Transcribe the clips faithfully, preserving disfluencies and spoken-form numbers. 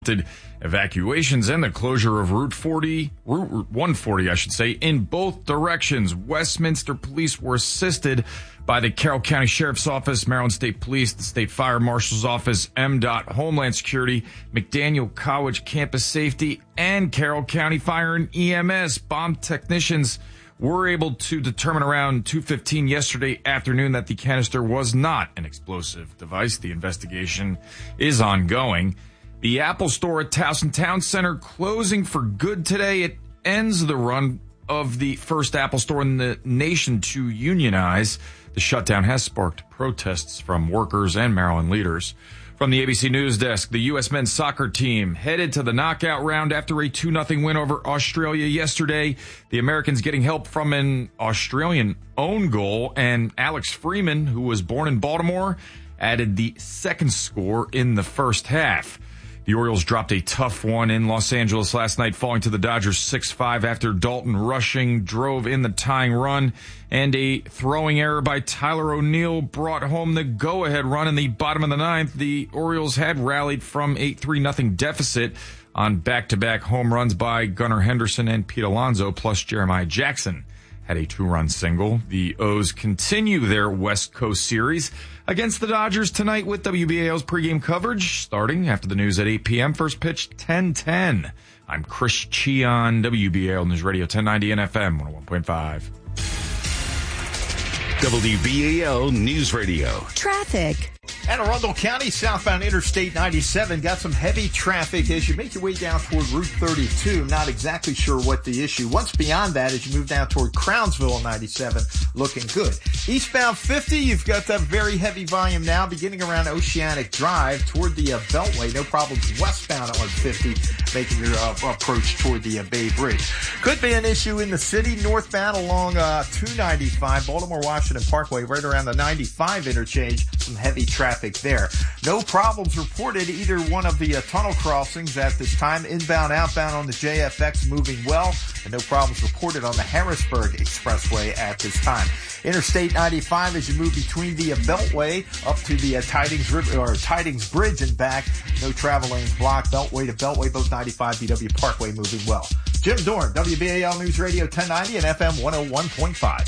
evacuations and the closure of Route forty, Route one forty, I should say, in both directions. Westminster police were assisted by the Carroll County Sheriff's Office, Maryland State Police, the State Fire Marshal's Office, M DOT, Homeland Security, McDaniel College Campus Safety, and Carroll County Fire and E M S. Bomb technicians were able to determine around two fifteen yesterday afternoon that the canister was not an explosive device. The investigation is ongoing. The Apple Store at Towson Town Center closing for good today. It ends the run of the first Apple Store in the nation to unionize. The shutdown has sparked protests from workers and Maryland leaders. From the A B C News Desk, the U S men's soccer team headed to the knockout round after a two nothing win over Australia yesterday. The Americans getting help from an Australian own goal, and Alex Freeman, who was born in Baltimore, added the second score in the first half. The Orioles dropped a tough one in Los Angeles last night, falling to the Dodgers six five after Dalton Rushing drove in the tying run, and a throwing error by Tyler O'Neill brought home the go-ahead run in the bottom of the ninth. The Orioles had rallied from a three nothing deficit on back-to-back home runs by Gunnar Henderson and Pete Alonso, plus Jeremiah Jackson had a two-run single. The O's continue their West Coast series against the Dodgers tonight with W B A L's pregame coverage starting after the news at eight p.m. First pitch, ten ten. I'm Chris Cheon, W B A L News Radio ten ninety and F M one oh one point five. W B A L News Radio. Traffic. Anne Arundel County, southbound Interstate ninety-seven, got some heavy traffic as you make your way down toward Route thirty-two. Not exactly sure what the issue. Once beyond that, as you move down toward Crownsville on ninety-seven, looking good. Eastbound fifty, you've got that very heavy volume now beginning around Oceanic Drive toward the uh, Beltway. No problems westbound on fifty, making your uh, approach toward the uh, Bay Bridge. Could be an issue in the city northbound along uh, two ninety-five, Baltimore-Washington Parkway, right around the ninety-five interchange. Some heavy traffic there. No problems reported either one of the uh, tunnel crossings at this time. Inbound, outbound on the J F X moving well, and no problems reported on the Harrisburg Expressway at this time. Interstate ninety-five as you move between the uh, Beltway up to the uh, Tidings River or Tidings Bridge and back. No travel lanes blocked. Beltway to Beltway, both ninety-five B W Parkway moving well. Jim Dorn, W B A L News Radio ten ninety and F M one oh one point five.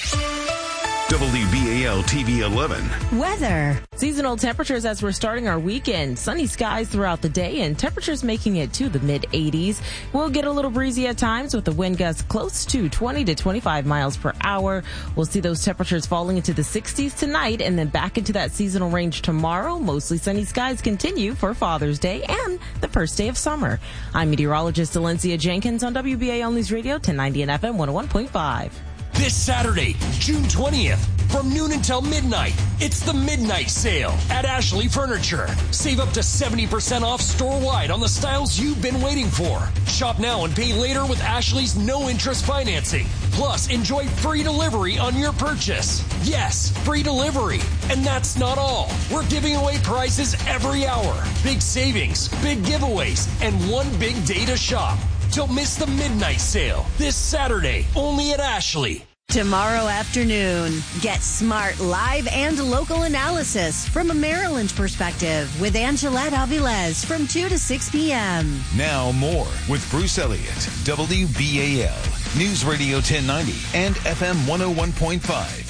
W B A L T V eleven. Weather. Seasonal temperatures as we're starting our weekend. Sunny skies throughout the day and temperatures making it to the mid eighties. We'll get a little breezy at times with the wind gusts close to twenty to twenty-five miles per hour. We'll see those temperatures falling into the sixties tonight and then back into that seasonal range tomorrow. Mostly sunny skies continue for Father's Day and the first day of summer. I'm meteorologist Alencia Jenkins on W B A L News Radio ten ninety and F M one oh one point five. This Saturday, June twentieth, from noon until midnight, it's the Midnight Sale at Ashley Furniture. Save up to seventy percent off store-wide on the styles you've been waiting for. Shop now and pay later with Ashley's no-interest financing. Plus, enjoy free delivery on your purchase. Yes, free delivery. And that's not all. We're giving away prizes every hour. Big savings, big giveaways, and one big day to shop. Don't miss the Midnight Sale this Saturday, only at Ashley. Tomorrow afternoon, get smart live and local analysis from a Maryland perspective with Angelette Avilés from two to six p.m. Now more with Bruce Elliott, W B A L News Radio ten ninety and F M one oh one point five.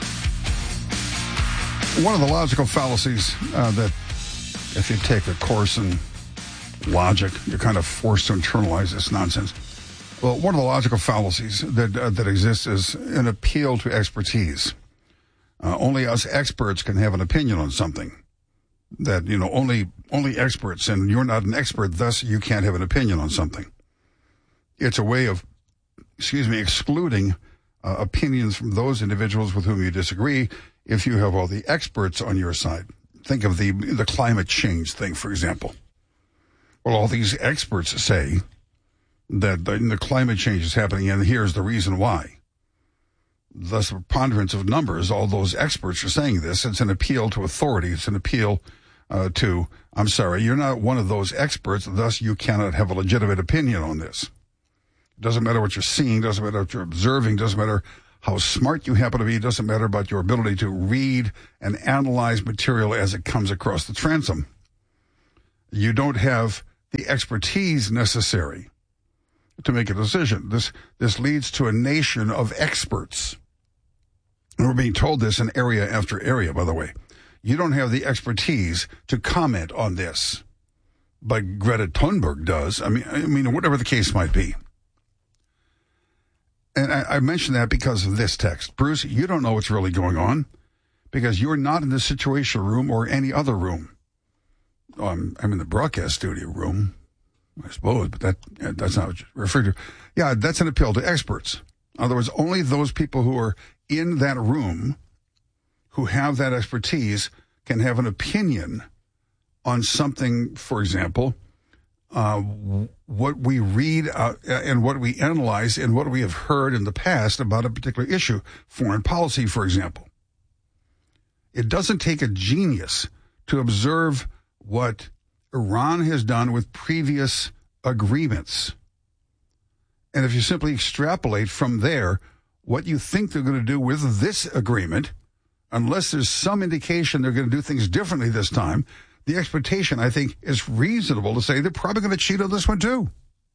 One of the logical fallacies uh, that if you take a course in logic, you're kind of forced to internalize this nonsense. Well, one of the logical fallacies that uh, that exists is an appeal to expertise. Uh, only us experts can have an opinion on something. That, you know, only only experts, and you're not an expert, thus you can't have an opinion on something. It's a way of, excuse me, excluding uh, opinions from those individuals with whom you disagree if you have all the experts on your side. Think of the the climate change thing, for example. Well, all these experts say that the, the climate change is happening, and here's the reason why. Thus, the preponderance of numbers, all those experts are saying this. It's an appeal to authority. It's an appeal uh, to, I'm sorry, you're not one of those experts, thus you cannot have a legitimate opinion on this. It doesn't matter what you're seeing, doesn't matter what you're observing, doesn't matter how smart you happen to be, doesn't matter about your ability to read and analyze material as it comes across the transom. You don't have the expertise necessary to make a decision. This this leads to a nation of experts. And we're being told this in area after area, by the way. You don't have the expertise to comment on this, but Greta Thunberg does. I mean, I mean, whatever the case might be. And I, I mention that because of this text. Bruce, you don't know what's really going on because you're not in the Situation Room or any other room. Oh, I'm, I'm in the broadcast studio room, I suppose, but that that's not what you refer to. Yeah, that's an appeal to experts. In other words, only those people who are in that room who have that expertise can have an opinion on something, for example, uh, what we read uh, and what we analyze and what we have heard in the past about a particular issue, foreign policy, for example. It doesn't take a genius to observe what Iran has done with previous agreements. And if you simply extrapolate from there what you think they're going to do with this agreement, unless there's some indication they're going to do things differently this time, the expectation, I think, is reasonable to say they're probably going to cheat on this one too.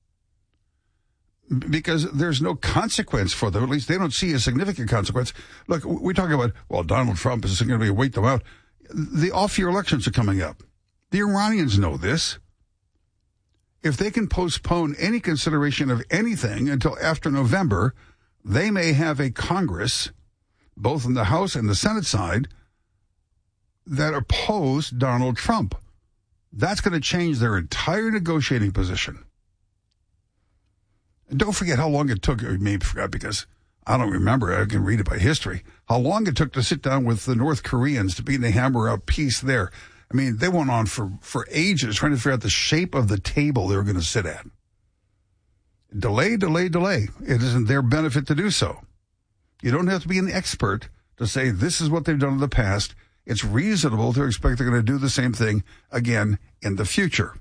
Because there's no consequence for them. At least they don't see a significant consequence. Look, we talk about, well, Donald Trump is going to be wait them out. The off-year elections are coming up. The Iranians know this. If they can postpone any consideration of anything until after November, they may have a Congress, both in the House and the Senate side, that oppose Donald Trump. That's going to change their entire negotiating position. And don't forget how long it took, or maybe forgot because I don't remember, I can read it by history, how long it took to sit down with the North Koreans to begin to hammer out peace there. I mean, they went on for, for ages trying to figure out the shape of the table they were going to sit at. Delay, delay, delay. It isn't their benefit to do so. You don't have to be an expert to say this is what they've done in the past. It's reasonable to expect they're going to do the same thing again in the future.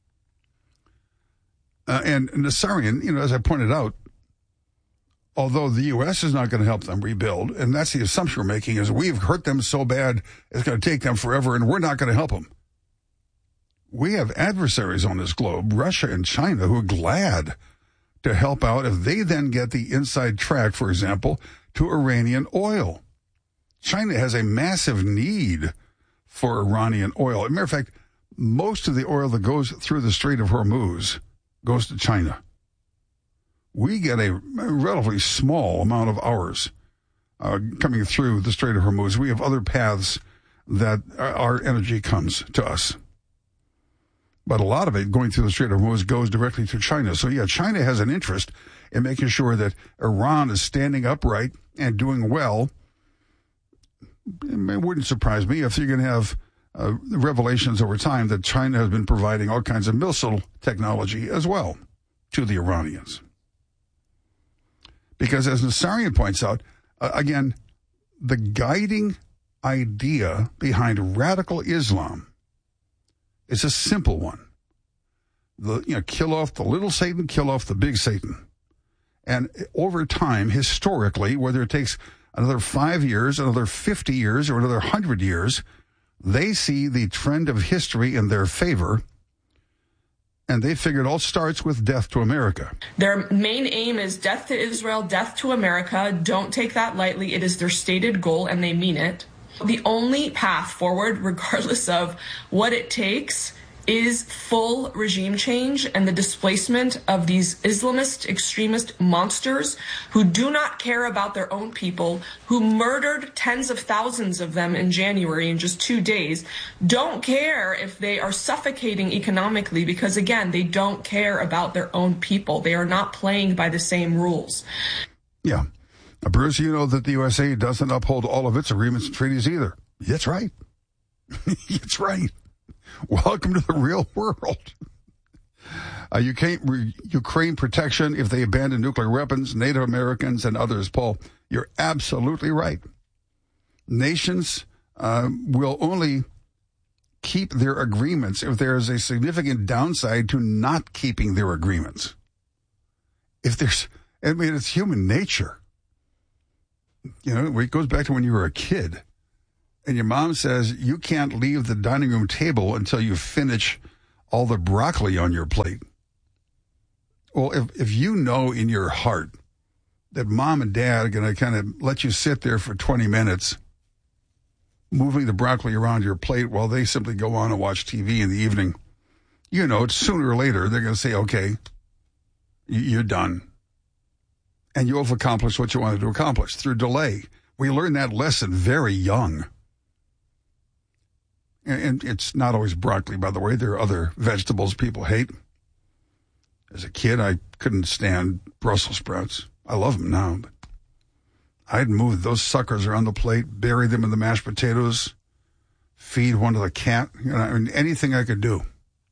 Uh, and Nassarian, you know, as I pointed out, although the U S is not going to help them rebuild, and that's the assumption we're making, is we've hurt them so bad it's going to take them forever and we're not going to help them. We have adversaries on this globe, Russia and China, who are glad to help out if they then get the inside track, for example, to Iranian oil. China has a massive need for Iranian oil. As a matter of fact, most of the oil that goes through the Strait of Hormuz goes to China. We get a relatively small amount of ours uh, coming through the Strait of Hormuz. We have other paths that our energy comes to us. But a lot of it going through the Strait of Hormuz goes directly to China. So, yeah, China has an interest in making sure that Iran is standing upright and doing well. It wouldn't surprise me if you're going to have uh, revelations over time that China has been providing all kinds of missile technology as well to the Iranians. Because as Nassarian points out, uh, again, the guiding idea behind radical Islam is a simple one. The, you know, kill off the little Satan, kill off the big Satan. And over time, historically, whether it takes another five years, another fifty years, or another one hundred years, they see the trend of history in their favor, and they figure it all starts with death to America. Their main aim is death to Israel, death to America. Don't take that lightly. It is their stated goal, and they mean it. The only path forward, regardless of what it takes, is full regime change and the displacement of these Islamist extremist monsters who do not care about their own people, who murdered tens of thousands of them in January in just two days, don't care if they are suffocating economically because, again, they don't care about their own people. They are not playing by the same rules. Yeah. Now, Bruce, you know that the U S A doesn't uphold all of its agreements and treaties either. That's right. That's right. Welcome to the real world. Uh, Ukraine, Ukraine protection if they abandon nuclear weapons, Native Americans and others. Paul, you're absolutely right. Nations uh, will only keep their agreements if there is a significant downside to not keeping their agreements. If there's, I mean, it's human nature. You know, it goes back to when you were a kid. And your mom says you can't leave the dining room table until you finish all the broccoli on your plate. Well, if, if you know in your heart that mom and dad are going to kind of let you sit there for twenty minutes, moving the broccoli around your plate while they simply go on and watch T V in the evening, you know, sooner or later, they're going to say, okay, you're done. And you'll have accomplished what you wanted to accomplish through delay. We learned that lesson very young. And it's not always broccoli, by the way. There are other vegetables people hate. As a kid, I couldn't stand Brussels sprouts. I love them now, but I'd move those suckers around the plate, bury them in the mashed potatoes, feed one to the cat, you know, I mean, anything I could do.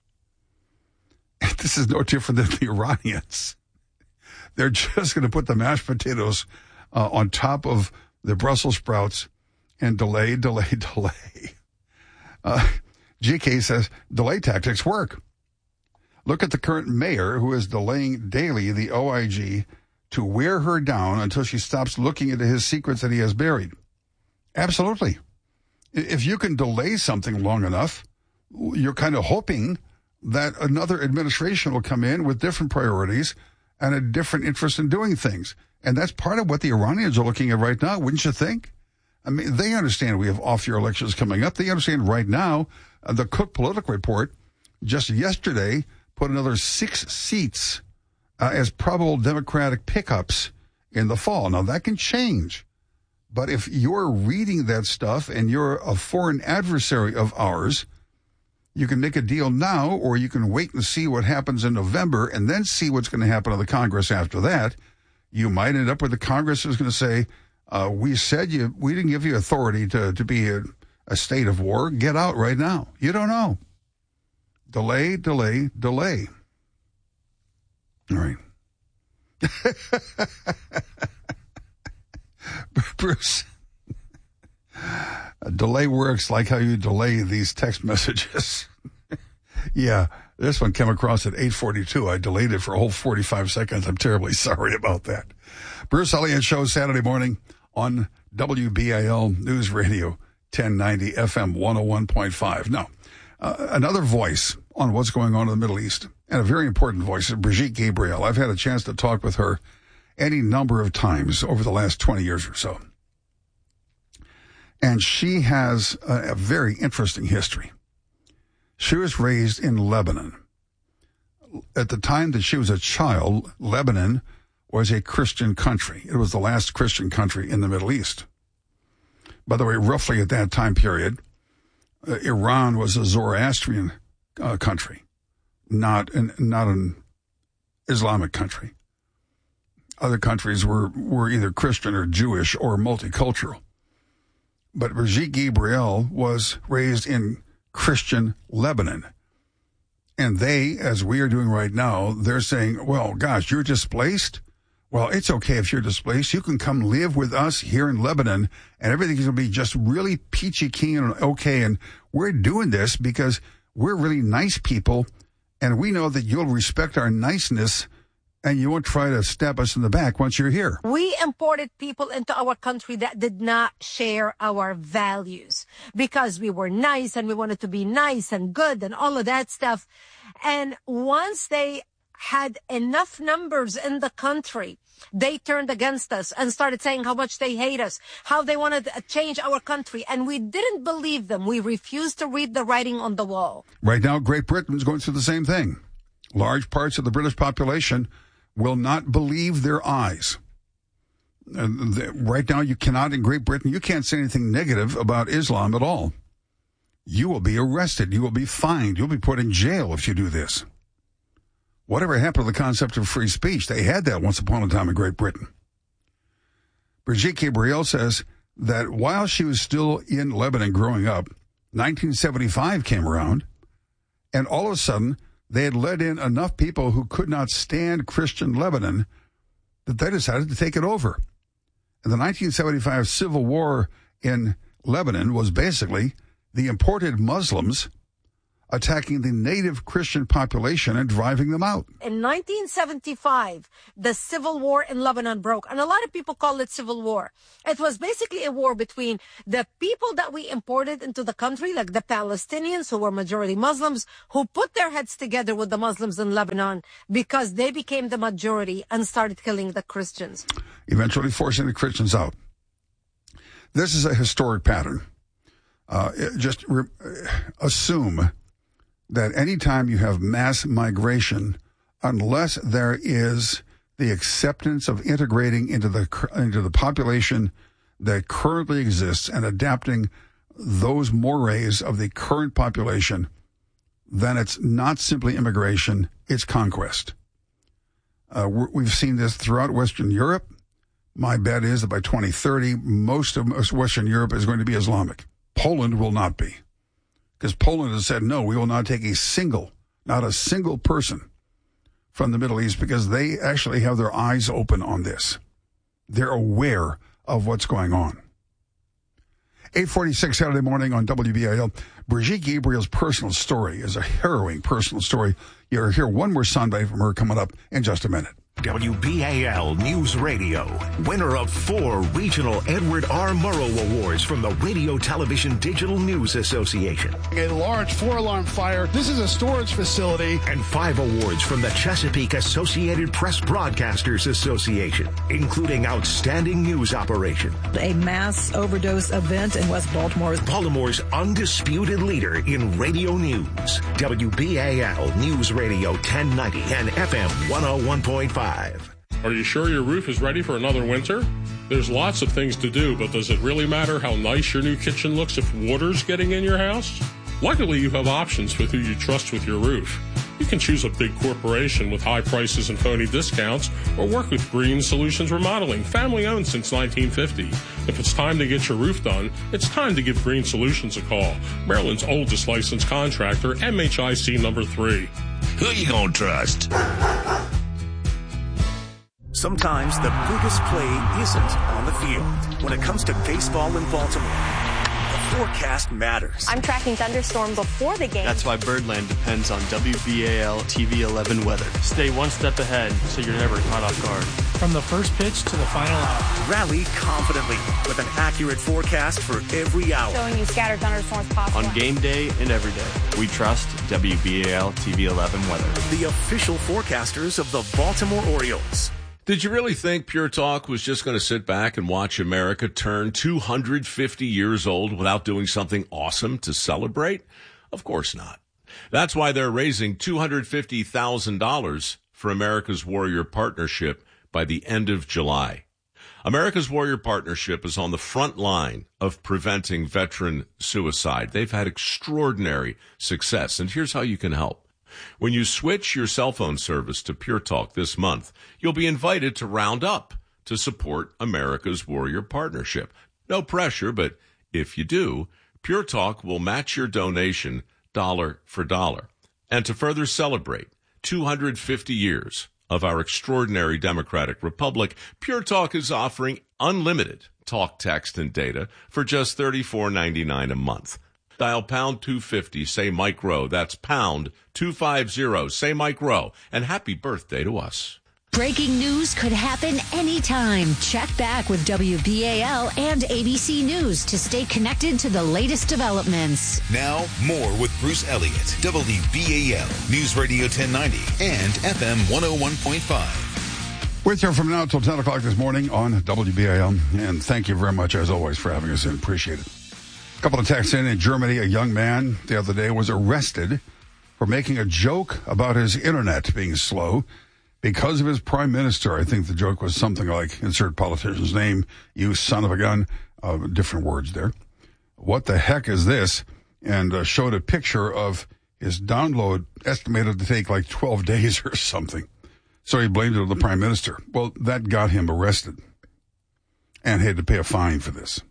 This is no different than the Iranians. They're just going to put the mashed potatoes uh, on top of the Brussels sprouts and delay, delay, delay. Uh, G K says delay tactics work. Look at the current mayor who is delaying daily the O I G to wear her down until she stops looking into his secrets that he has buried. Absolutely. If you can delay something long enough, you're kind of hoping that another administration will come in with different priorities and a different interest in doing things. And that's part of what the Iranians are looking at right now, wouldn't you think? I mean, they understand we have off-year elections coming up. They understand right now uh, the Cook Political Report just yesterday put another six seats uh, as probable Democratic pickups in the fall. Now, that can change. But if you're reading that stuff and you're a foreign adversary of ours, you can make a deal now, or you can wait and see what happens in November and then see what's going to happen to the Congress after that. You might end up where the Congress is going to say, uh, we said you, we didn't give you authority to, to be a, a state of war. Get out right now. You don't know. Delay, delay, delay. All right. Bruce, a delay works like how you delay these text messages. Yeah, this one came across at eight forty-two. I delayed it for a whole forty-five seconds. I'm terribly sorry about that. Bruce Elliott Show, Saturday morning on W B A L News Radio, ten ninety F M one oh one point five. Now, uh, another voice on what's going on in the Middle East, and a very important voice, is Brigitte Gabriel. I've had a chance to talk with her any number of times over the last twenty years or so. And she has a, a very interesting history. She was raised in Lebanon. At the time that she was a child, Lebanon was a Christian country. It was the last Christian country in the Middle East. By the way, roughly at that time period, uh, Iran was a Zoroastrian uh, country, not an, not an Islamic country. Other countries were, were either Christian or Jewish or multicultural. But Brigitte Gabriel was raised in Christian Lebanon. And they, as we are doing right now, they're saying, well, gosh, you're displaced? Well, it's okay if you're displaced. You can come live with us here in Lebanon, and everything's going to be just really peachy keen and okay. And we're doing this because we're really nice people, and we know that you'll respect our niceness, and you won't try to stab us in the back once you're here. We imported people into our country that did not share our values because we were nice and we wanted to be nice and good and all of that stuff. And once they had enough numbers in the country, they turned against us and started saying how much they hate us, how they wanted to change our country. And we didn't believe them. We refused to read the writing on the wall. Right now, Great Britain's going through the same thing. Large parts of the British population will not believe their eyes. Uh, the, right now, you cannot, in Great Britain, you can't say anything negative about Islam at all. You will be arrested. You will be fined. You'll be put in jail if you do this. Whatever happened to the concept of free speech? They had that once upon a time in Great Britain. Brigitte Gabriel says that while she was still in Lebanon growing up, nineteen seventy-five came around, and all of a sudden, they had let in enough people who could not stand Christian Lebanon that they decided to take it over. And the nineteen seventy-five civil war in Lebanon was basically the imported Muslims attacking the native Christian population and driving them out. In nineteen seventy-five, the civil war in Lebanon broke, and a lot of people call it civil war. It was basically a war between the people that we imported into the country, like the Palestinians, who were majority Muslims, who put their heads together with the Muslims in Lebanon because they became the majority and started killing the Christians. Eventually forcing the Christians out. This is a historic pattern. Uh, just re- assume that anytime you have mass migration, unless there is the acceptance of integrating into the into the population that currently exists and adapting those mores of the current population, then it's not simply immigration, it's conquest. Uh, we've seen this throughout Western Europe. My bet is that by twenty thirty, most of Western Europe is going to be Islamic. Poland will not be. Because Poland has said, no, we will not take a single, not a single person from the Middle East, because they actually have their eyes open on this. They're aware of what's going on. eight forty-six Saturday morning on W B A L. Brigitte Gabriel's personal story is a harrowing personal story. You'll hear one more soundbite from her coming up in just a minute. W B A L News Radio, winner of four regional Edward R. Murrow Awards from the Radio Television Digital News Association. A large four-alarm fire. This is a storage facility. And five awards from the Chesapeake Associated Press Broadcasters Association, including Outstanding News Operation. A mass overdose event in West Baltimore. Baltimore's undisputed leader in radio news. W B A L News Radio ten ninety and F M one oh one point five. Are you sure your roof is ready for another winter? There's lots of things to do, but does it really matter how nice your new kitchen looks if water's getting in your house? Luckily, you have options with who you trust with your roof. You can choose a big corporation with high prices and phony discounts, or work with Green Solutions Remodeling, family owned since nineteen fifty. If it's time to get your roof done, it's time to give Green Solutions a call. Maryland's oldest licensed contractor, M H I C number three. Who you gonna trust? Sometimes the biggest play isn't on the field. When it comes to baseball in Baltimore, the forecast matters. I'm tracking thunderstorm before the game. That's why Birdland depends on W B A L T V eleven weather. Stay one step ahead so you're never caught off guard. From the first pitch to the final out. Rally confidently with an accurate forecast for every hour. Showing you scattered thunderstorms possible. On game day and every day, we trust W B A L T V eleven weather. The official forecasters of the Baltimore Orioles. Did you really think Pure Talk was just going to sit back and watch America turn two hundred fifty years old without doing something awesome to celebrate? Of course not. That's why they're raising two hundred fifty thousand dollars for America's Warrior Partnership by the end of July. America's Warrior Partnership is on the front line of preventing veteran suicide. They've had extraordinary success, and here's how you can help. When you switch your cell phone service to Pure Talk this month, you'll be invited to round up to support America's Warrior Partnership. No pressure, but if you do, Pure Talk will match your donation dollar for dollar. And to further celebrate two hundred fifty years of our extraordinary democratic republic, Pure Talk is offering unlimited talk, text, and data for just thirty-four ninety-nine a month. Dial pound two fifty, say Mike Rowe. That's pound two fifty, say Mike Rowe. And happy birthday to us. Breaking news could happen anytime. Check back with W B A L and A B C News to stay connected to the latest developments. Now, more with Bruce Elliott, W B A L, News Radio ten ninety, and F M one oh one point five. With you from now until ten o'clock this morning on W B A L. And thank you very much, as always, for having us in. Appreciate it. A couple of texts in. In Germany, a young man the other day was arrested for making a joke about his internet being slow because of his prime minister. I think the joke was something like, insert politician's name, you son of a gun, uh, different words there. What the heck is this? And uh, showed a picture of his download estimated to take like twelve days or something. So he blamed it on the prime minister. Well, that got him arrested and had to pay a fine for this.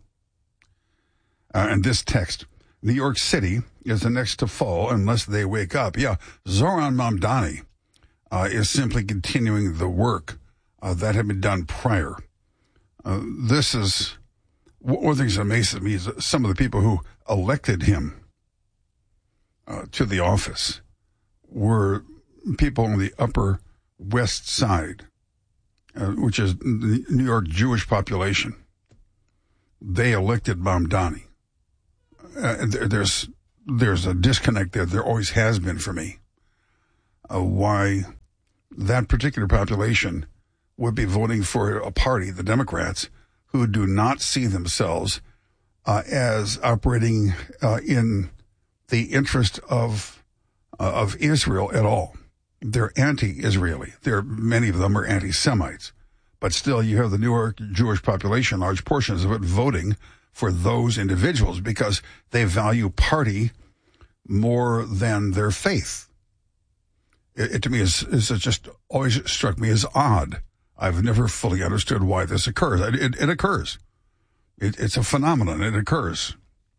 Uh, and this text, New York City is the next to fall unless they wake up. Yeah, Zoran Mamdani uh, is simply continuing the work uh, that had been done prior. Uh, this is, one of the things that amazes me is some of the people who elected him uh, to the office were people on the Upper West Side, uh, which is the New York Jewish population. They elected Mamdani. Uh, there, there's there's a disconnect there. There always has been for me. Uh, why that particular population would be voting for a party, the Democrats, who do not see themselves uh, as operating uh, in the interest of uh, of Israel at all. They're anti-Israeli. There, many of them are anti-Semites. But still, you have the New York Jewish population, large portions of it, voting for those individuals because they value party more than their faith. It, it to me is, is just always struck me as odd. I've never fully understood why this occurs. It, it, it occurs. It, it's a phenomenon. It occurs.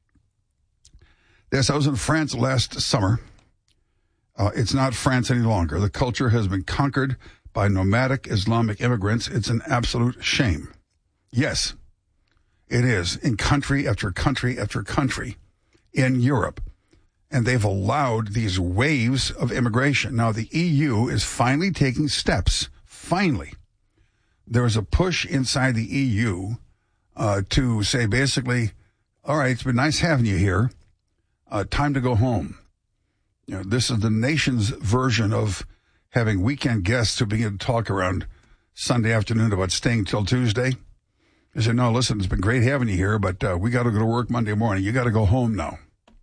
Yes, I was in France last summer. Uh, it's not France any longer. The culture has been conquered by nomadic Islamic immigrants. It's an absolute shame. Yes, it is in country after country after country in Europe. And they've allowed these waves of immigration. Now, the E U is finally taking steps. Finally. There was a push inside the E U uh, to say basically, all right, it's been nice having you here. Uh, time to go home. You know, this is the nation's version of having weekend guests who begin to talk around Sunday afternoon about staying till Tuesday. They said, no, listen, it's been great having you here, but uh, we got to go to work Monday morning. You got to go home now.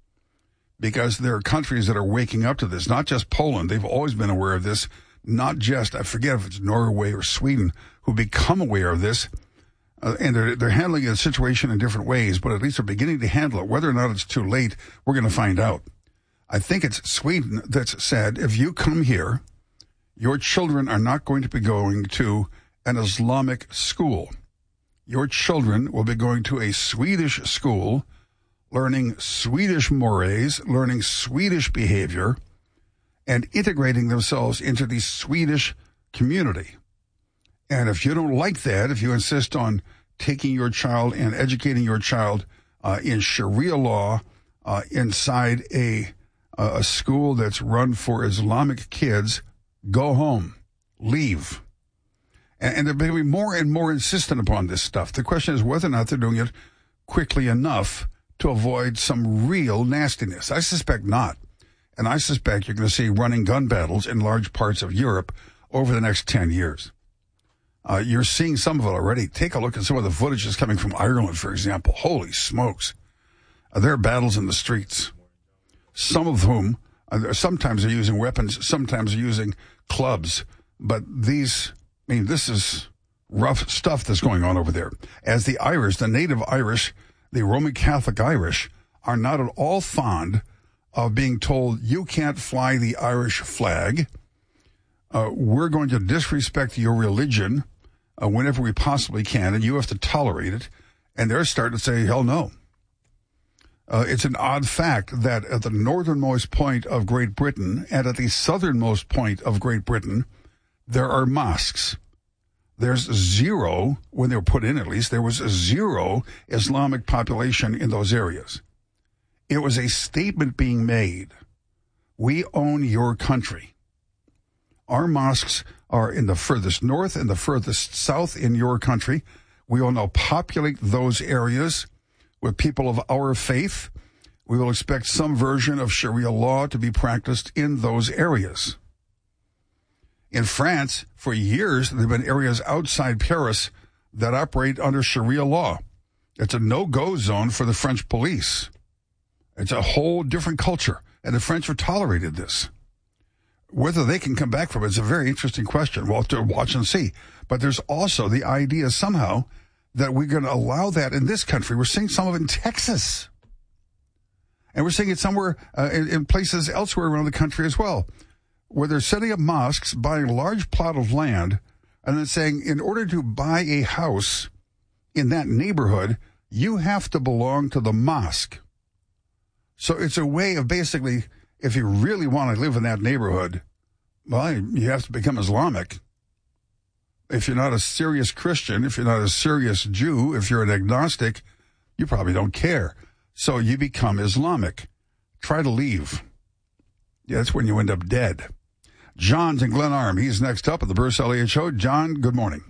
Because there are countries that are waking up to this, not just Poland. They've always been aware of this. Not just, I forget if it's Norway or Sweden, who become aware of this. Uh, and they're, they're handling the situation in different ways, but at least they're beginning to handle it. Whether or not it's too late, we're going to find out. I think it's Sweden that's said, if you come here, your children are not going to be going to an Islamic school. Your children will be going to a Swedish school, learning Swedish mores, learning Swedish behavior, and integrating themselves into the Swedish community. And if you don't like that, if you insist on taking your child and educating your child uh, in Sharia law uh, inside a, uh, a school that's run for Islamic kids, go home, leave. And, and they're becoming more and more insistent upon this stuff. The question is whether or not they're doing it quickly enough to avoid some real nastiness. I suspect not. And I suspect you're going to see running gun battles in large parts of Europe over the next ten years. Uh, you're seeing some of it already. Take a look at some of the footage that's coming from Ireland, for example. Holy smokes. Uh, there are battles in the streets. Some of whom, uh, sometimes they're using weapons, sometimes they're using clubs. But these, I mean, this is rough stuff that's going on over there. As the Irish, the native Irish, the Roman Catholic Irish, are not at all fond of being told, you can't fly the Irish flag. Uh, we're going to disrespect your religion uh, whenever we possibly can, and you have to tolerate it. And they're starting to say, hell no. Uh, it's an odd fact that at the northernmost point of Great Britain and at the southernmost point of Great Britain, there are mosques. There's zero, when they were put in at least, there was a zero Islamic population in those areas. It was a statement being made. We own your country. Our mosques are in the furthest north and the furthest south in your country. We will now populate those areas with people of our faith. We will expect some version of Sharia law to be practiced in those areas. In France, for years, there have been areas outside Paris that operate under Sharia law. It's a no-go zone for the French police. It's a whole different culture, and the French have tolerated this. Whether they can come back from it is a very interesting question. We'll have to watch and see. But there's also the idea somehow that we're going to allow that in this country. We're seeing some of it in Texas. And we're seeing it somewhere uh, in, in places elsewhere around the country as well, where they're setting up mosques, buying a large plot of land, and then saying, in order to buy a house in that neighborhood, you have to belong to the mosque. So it's a way of basically, if you really want to live in that neighborhood, well, you have to become Islamic. If you're not a serious Christian, if you're not a serious Jew, if you're an agnostic, you probably don't care. So you become Islamic. Try to leave. Yeah, that's when you end up dead. John's in Glen Arm. He's next up at the Bruce Elliott Show. John, good morning.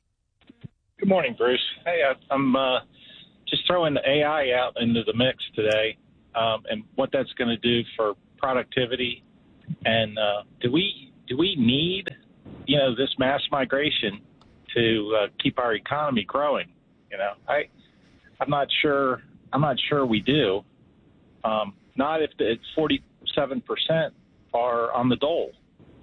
Good morning, Bruce. Hey, I, I'm uh, just throwing the A I out into the mix today, um, and what that's going to do for productivity. And uh, do we do we need, you know, this mass migration to uh, keep our economy growing? You know, I I'm not sure. I'm not sure we do. Um, not if it's forty-seven percent are on the dole.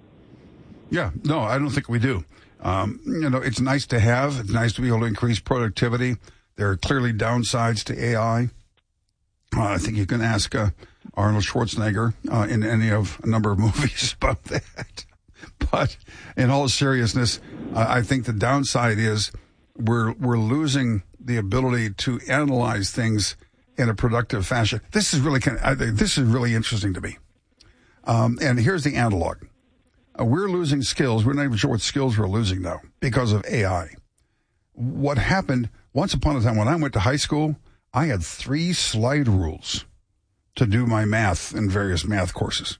Yeah, no, I don't think we do. Um, you know, it's nice to have. It's nice to be able to increase productivity. There are clearly downsides to A I. Uh, I think you can ask uh, Arnold Schwarzenegger uh, in any of a number of movies about that. But in all seriousness, uh, I think the downside is we're we're losing the ability to analyze things in a productive fashion. This is really kind of, I think this is really interesting to me. Um, and here's the analog. Uh, we're losing skills. We're not even sure what skills we're losing now because of A I. What happened once upon a time when I went to high school, I had three slide rules to do my math in various math courses.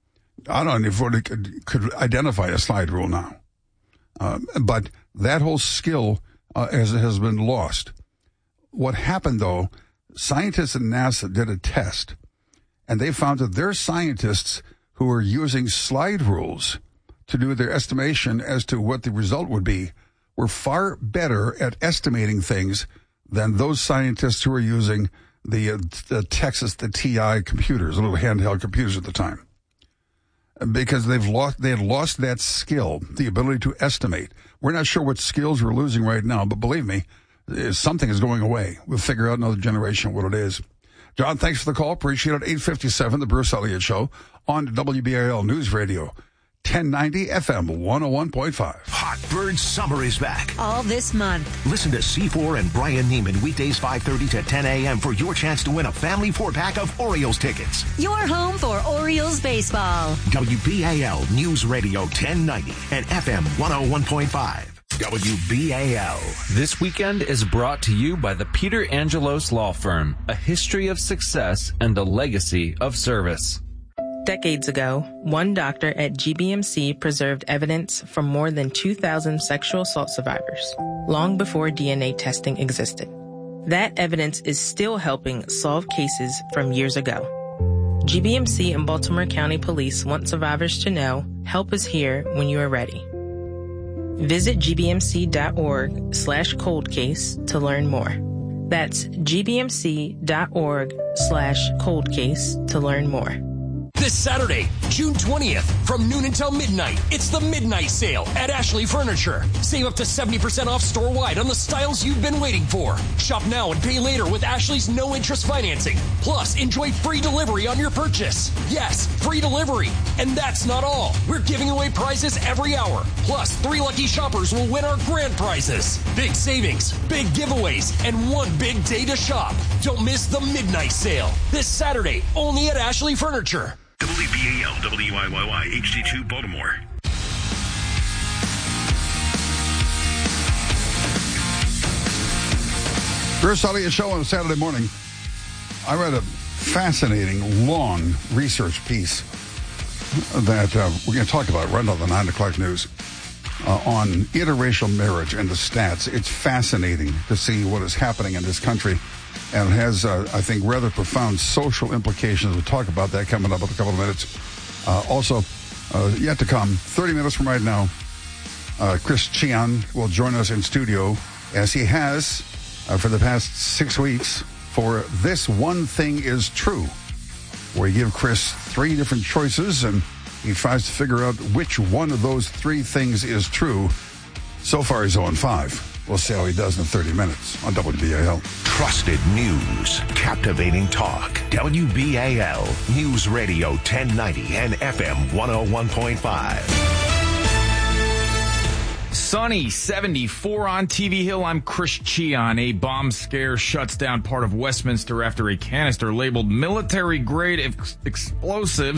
I don't know if anybody could, could identify a slide rule now. Uh, but that whole skill uh, has, has been lost. What happened, though, scientists at NASA did a test, and they found that their scientists who were using slide rules to do their estimation as to what the result would be were far better at estimating things than those scientists who were using the, uh, the Texas, the T I computers, little handheld computers at the time. Because they've lost, they had lost that skill, the ability to estimate. We're not sure what skills we're losing right now, but believe me, something is going away. We'll figure out another generation what it is. John, thanks for the call. Appreciate it. eight fifty-seven, The Bruce Elliott Show on W B A L News Radio, ten ninety F M one oh one point five. Hot Bird Summer is back. All this month. Listen to C four and Brian Neiman weekdays five thirty to ten a.m. for your chance to win a family four-pack of Orioles tickets. Your home for Orioles baseball. W B A L News Radio ten ninety and F M one oh one point five. W B A L. This weekend is brought to you by the Peter Angelos Law Firm, a history of success and a legacy of service. Decades ago, one doctor at G B M C preserved evidence from more than two thousand sexual assault survivors, long before D N A testing existed. That evidence is still helping solve cases from years ago. G B M C and Baltimore County Police want survivors to know, help is here when you are ready. Visit gbmc.org slash cold case to learn more. That's gbmc.org slash cold case to learn more. This Saturday, June twentieth, from noon until midnight, it's the Midnight Sale at Ashley Furniture. Save up to seventy percent off store-wide on the styles you've been waiting for. Shop now and pay later with Ashley's no-interest financing. Plus, enjoy free delivery on your purchase. Yes, free delivery. And that's not all. We're giving away prizes every hour. Plus, three lucky shoppers will win our grand prizes. Big savings, big giveaways, and one big day to shop. Don't miss the Midnight Sale. This Saturday, only at Ashley Furniture. W B A L, W I Y Y, H D two, Baltimore. Bruce Elliott Show on a Saturday morning. I read a fascinating, long research piece that uh, we're going to talk about right now, the nine o'clock news, uh, on interracial marriage and the stats. It's fascinating to see what is happening in this country. And it has, uh, I think, rather profound social implications. We'll talk about that coming up in a couple of minutes. Uh, also, uh, yet to come, thirty minutes from right now, uh, Chris Cheon will join us in studio, as he has uh, for the past six weeks, for This One Thing Is True, where we give Chris three different choices, and he tries to figure out which one of those three things is true. So far, he's oh and five. We'll see how he does in thirty minutes on W B A L. Trusted news, captivating talk. W B A L News Radio ten ninety and F M one oh one point five. Sunny, seventy-four on T V Hill. I'm Chris Cheon. A bomb scare shuts down part of Westminster after a canister labeled military-grade ex- explosives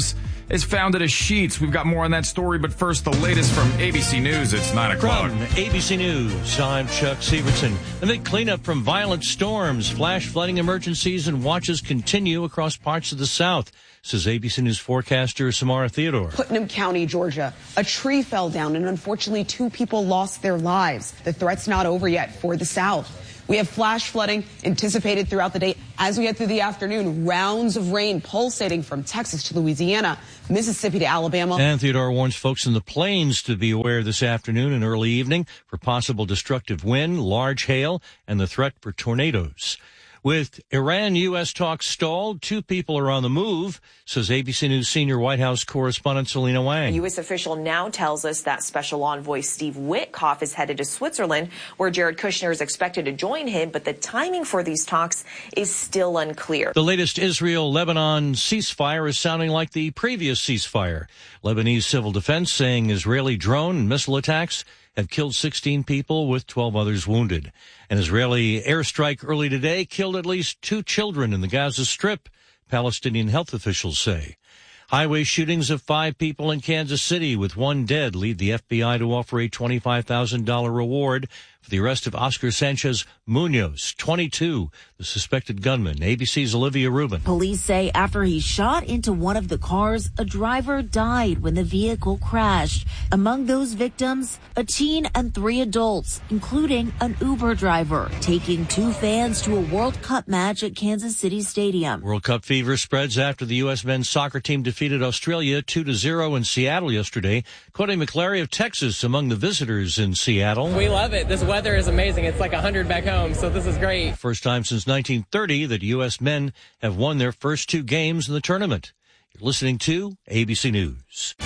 is found at a Sheetz. We've got more on that story, but first, the latest from A B C News. It's nine o'clock. From A B C News, I'm Chuck Severson. Amid cleanup from violent storms, flash flooding emergencies and watches continue across parts of the South, says A B C News forecaster Samara Theodore. Putnam County, Georgia. A tree fell down and unfortunately two people lost their lives. The threat's not over yet for the South. We have flash flooding anticipated throughout the day. As we get through the afternoon, rounds of rain pulsating from Texas to Louisiana, Mississippi to Alabama. And Theodore warns folks in the plains to be aware this afternoon and early evening for possible destructive wind, large hail, and the threat for tornadoes. With Iran-U S talks stalled, two people are on the move, says A B C News senior White House correspondent Selena Wang. A U S official now tells us that Special Envoy Steve Witkoff is headed to Switzerland, where Jared Kushner is expected to join him, but the timing for these talks is still unclear. The latest Israel-Lebanon ceasefire is sounding like the previous ceasefire. Lebanese civil defense saying Israeli drone and missile attacks have killed sixteen people with twelve others wounded. An Israeli airstrike early today killed at least two children in the Gaza Strip, Palestinian health officials say. Highway shootings of five people in Kansas City with one dead lead the F B I to offer a twenty-five thousand dollars reward for the arrest of Oscar Sanchez Munoz, twenty-two, the suspected gunman. A B C's Olivia Rubin. Police say after he shot into one of the cars, a driver died when the vehicle crashed. Among those victims, a teen and three adults, including an Uber driver, taking two fans to a World Cup match at Kansas City Stadium. World Cup fever spreads after the U S men's soccer team defeated Australia two to zero in Seattle yesterday. Cody McClary of Texas among the visitors in Seattle. We love it. This weather is amazing. It's like one hundred back home, so this is great. First time since nineteen thirty that U S men have won their first two games in the tournament. You're listening to A B C News.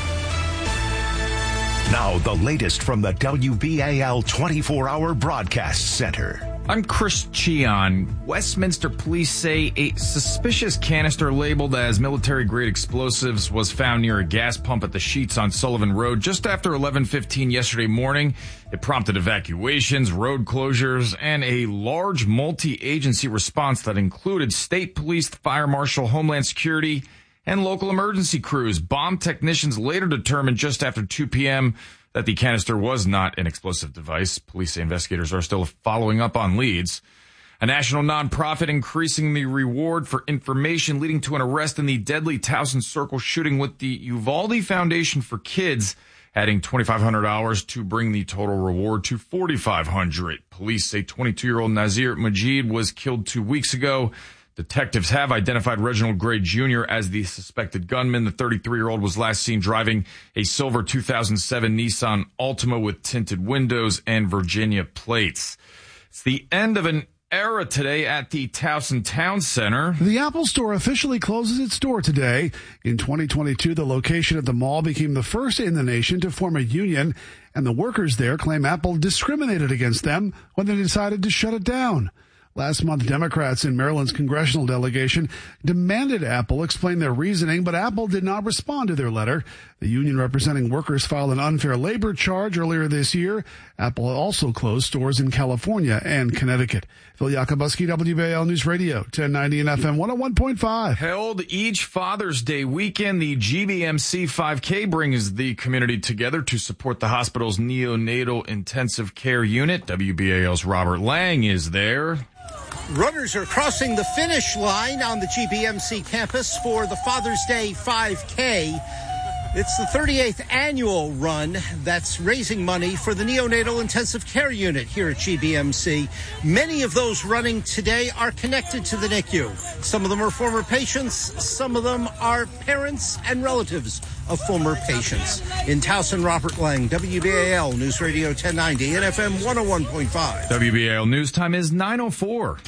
Now, the latest from the W B A L twenty-four hour Broadcast Center. I'm Chris Cheon. Westminster police say a suspicious canister labeled as military-grade explosives was found near a gas pump at the Sheetz on Sullivan Road just after eleven fifteen yesterday morning. It prompted evacuations, road closures, and a large multi-agency response that included state police, fire marshal, Homeland Security, and local emergency crews. Bomb technicians later determined just after two p.m. that the canister was not an explosive device. Police say investigators are still following up on leads. A national nonprofit increasing the reward for information leading to an arrest in the deadly Towson Circle shooting with the Uvalde Foundation for Kids, adding twenty-five hundred dollars to bring the total reward to forty-five hundred dollars. Police say twenty-two-year-old Nazir Majid was killed two weeks ago. Detectives have identified Reginald Gray Junior as the suspected gunman. The thirty-three-year-old was last seen driving a silver two thousand seven Nissan Altima with tinted windows and Virginia plates. It's the end of an era today at the Towson Town Center. The Apple Store officially closes its door today. In twenty twenty-two, the location at the mall became the first in the nation to form a union, and the workers there claim Apple discriminated against them when they decided to shut it down. Last month, Democrats in Maryland's congressional delegation demanded Apple explain their reasoning, but Apple did not respond to their letter. The union representing workers filed an unfair labor charge earlier this year. Apple also closed stores in California and Connecticut. Phil Yakubuski, W B A L News Radio, ten ninety and F M one oh one point five. Held each Father's Day weekend, the G B M C five K brings the community together to support the hospital's neonatal intensive care unit. W B A L's Robert Lang is there. Runners are crossing the finish line on the G B M C campus for the Father's Day five K. It's the thirty-eighth annual run that's raising money for the neonatal intensive care unit here at G B M C. Many of those running today are connected to the N I C U. Some of them are former patients. Some of them are parents and relatives of former patients. In Towson, Robert Lang, W B A L News Radio ten ninety and F M one oh one point five. W B A L News time is nine oh four.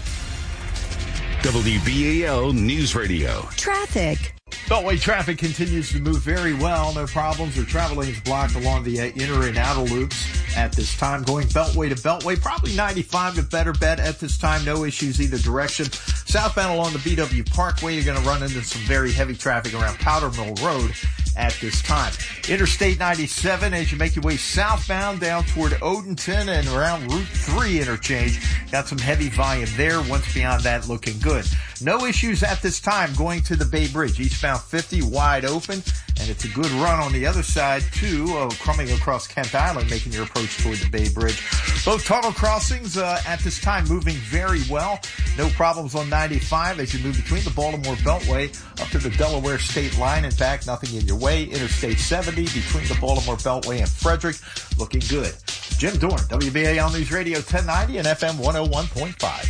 W B A L News Radio. Traffic. Beltway traffic continues to move very well. No problems or travel lanes blocked along the uh, inner and outer loops at this time. Going Beltway to Beltway, probably ninety-five to better bet at this time. No issues either direction. Southbound along the B W Parkway, you're going to run into some very heavy traffic around Powder Mill Road at this time. Interstate ninety-seven, as you make your way southbound down toward Odenton and around Route three interchange, got some heavy volume there. Once beyond that, looking good. No issues at this time going to the Bay Bridge. Eastbound fifty wide open, and it's a good run on the other side, too, uh, coming across Kent Island, making your approach toward the Bay Bridge. Both tunnel crossings uh, at this time moving very well. No problems on ninety-five as you move between the Baltimore Beltway up to the Delaware State line. In fact, nothing in your way. Interstate seventy between the Baltimore Beltway and Frederick, looking good. Jim Dorn, W B A L News Radio ten ninety and F M one oh one point five.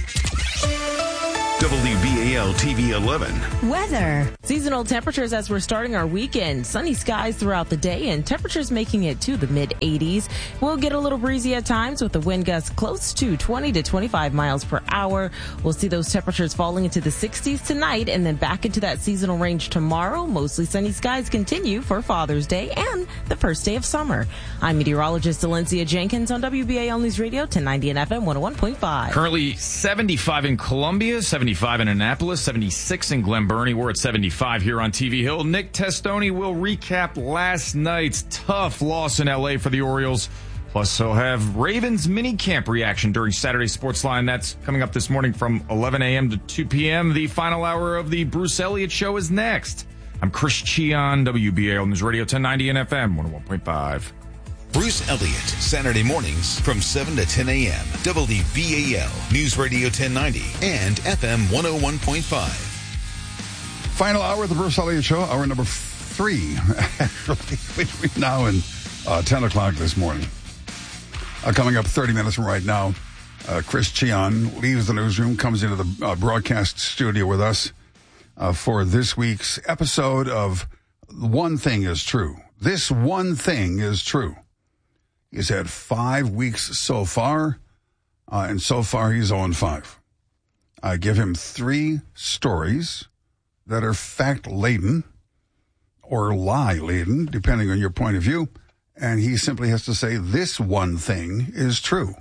W B A L T V eleven. Weather. Seasonal temperatures as we're starting our weekend. Sunny skies throughout the day and temperatures making it to the mid eighties. We'll get a little breezy at times with the wind gusts close to twenty to twenty-five miles per hour. We'll see those temperatures falling into the sixties tonight and then back into that seasonal range tomorrow. Mostly sunny skies continue for Father's Day and the first day of summer. I'm meteorologist Valencia Jenkins on W B A L News Radio ten ninety and F M one oh one point five. Currently seventy-five in Columbia, seventy-five in Annapolis, seventy-six in Glen Burnie. We're at seventy-five here on T V Hill. Nick Testoni will recap last night's tough loss in L A for the Orioles. Plus, he'll have Ravens mini camp reaction during Saturday Sports Line. That's coming up this morning from eleven a.m. to two p.m. The final hour of the Bruce Elliott Show is next. I'm Chris Cheon, W B A L News Radio ten ninety and F M one oh one point five. Bruce Elliott, Saturday mornings from seven to ten a.m. W B A L News Radio ten ninety and F M one oh one point five. Final hour of the Bruce Elliott Show, hour number three, actually, between now and uh, ten o'clock this morning. Uh, coming up thirty minutes from right now, uh, Chris Cheon leaves the newsroom, comes into the uh, broadcast studio with us uh, for this week's episode of One Thing is True. This one thing is true. He's had five weeks so far, uh, and so far he's oh and five. I give him three stories that are fact-laden or lie-laden, depending on your point of view, and he simply has to say, this one thing is true.